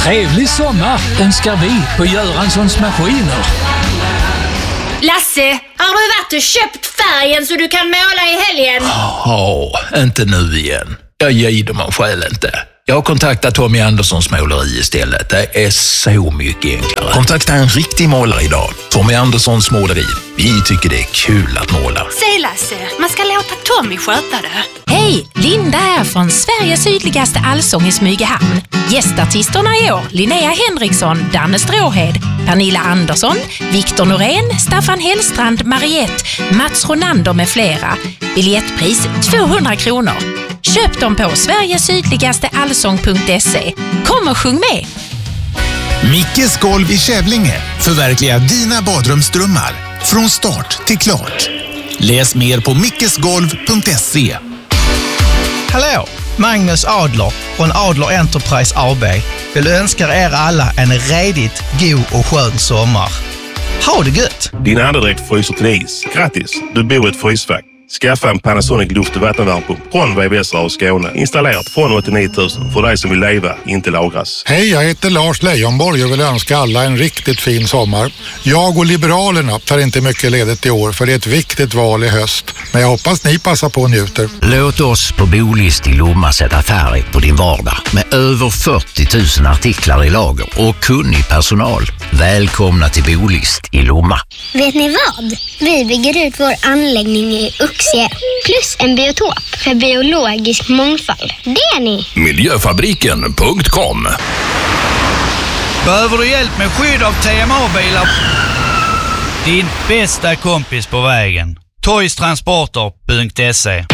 Trevlig sommar önskar vi på Göranssons Maskiner. Lasse, har du varit och köpt färgen så du kan måla i helgen? Ja, inte nu igen. Jag gider man själv inte. Jag har kontaktat Tommy Anderssons måleri istället. Det är så mycket enklare. Kontakta en riktig målare idag. Tommy Anderssons måleri. Vi tycker det är kul att måla. Säg Lasse, man ska låta Tommy sköta det. Hej, Linda är från Sveriges sydligaste allsång i Smygehamn. Gästartisterna i år, Linnea Henriksson, Danne Stråhed, Pernilla Andersson, Viktor Norén, Staffan Hellstrand, Mariette, Mats Ronander med flera. Biljettpris 200 kronor. Köp dem på sverigesydligasteallsång.se. Kom och sjung med! Mickes golv i Kävlinge. Förverkliga dina badrumsdrömmar. Från start till klart. Läs mer på mickesgolv.se. Hallå! Magnus Adler från Adler Enterprise AB vill önska er alla en redigt god och skön sommar. Ha det gött! Din andedräkt fryser till is. Grattis! Du bor i ett frysfack. Skaffa en Panasonic luft- och vattenvärmepump från VVS och Skåne. Installerat från 89 000 för dig som vill leva, inte lagras. Hej, jag heter Lars Leijonborg och vill önska alla en riktigt fin sommar. Jag och Liberalerna tar inte mycket ledigt i år för det är ett viktigt val i höst. Men jag hoppas ni passar på och njuter. Låt oss på Bolist i Lomma sätta färg på din vardag. Med över 40 000 artiklar i lager och kunnig personal. Välkomna till Bolist i Lomma. Vet ni vad? Vi bygger ut vår anläggning i Uxie plus en biotop för biologisk mångfald. Det är ni! Miljöfabriken.com. Behöver du hjälp med skydd av TMA-bilar? Din bästa kompis på vägen. Toystransporter.se.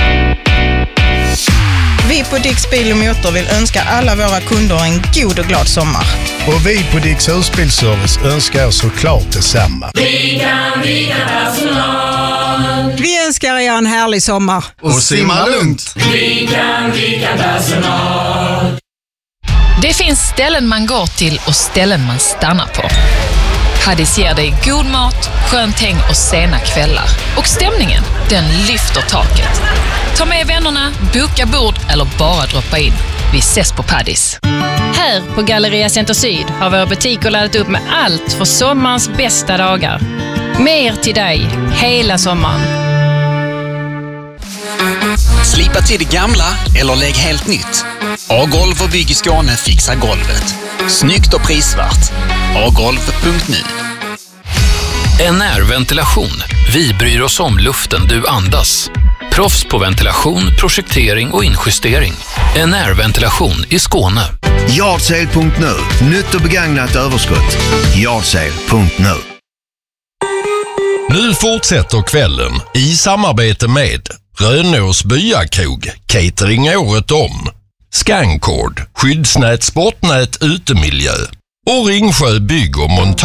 Vi på Dicks Bil och Motor vill önska alla våra kunder en god och glad sommar. Och vi på Dicks Husbilservice önskar er såklart detsamma. Vi kan personal. Vi önskar er en härlig sommar. Och simma lugnt. Vi kan personal. Det finns ställen man går till och ställen man stannar på. Paddis ger dig god mat, skönt häng och sena kvällar. Och stämningen, den lyfter taket. Ta med vännerna, boka bord eller bara droppa in. Vi ses på Paddis. Här på Galleria Center Syd har våra butiker laddat upp med allt för sommarens bästa dagar. Mer till dig hela sommaren. Slipa till det gamla eller lägg helt nytt. A-golv och bygg i Skåne fixar golvet. Snyggt och prisvärt. agolv.nu. NR Ventilation. Vi bryr oss om luften du andas. Proffs på ventilation, projektering och injustering. NR Ventilation i Skåne. Yardsale.nu. Nytt och begagnat överskott. Yardsale.nu. Nu fortsätter kvällen i samarbete med Rönås Byakrog, catering året om. Scancord, skyddsnät, sportnät, utemiljö och Ringsjö bygg och montage.